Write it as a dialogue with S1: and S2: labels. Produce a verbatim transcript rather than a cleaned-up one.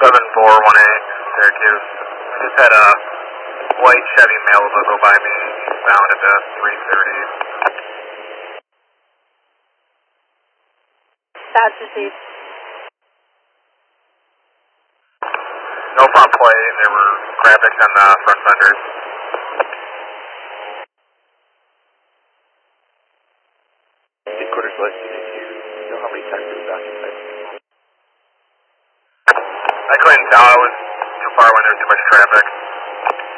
S1: seven four one eight, Syracuse. I just had a white Chevy Malibu go by me, bound at the three thirty.
S2: That's received.
S1: No front plate, there were graphics on the front fenders.
S3: Headquarters West, do you know how many times it was occupied?
S1: I couldn't tell, I was too far when there was too much traffic.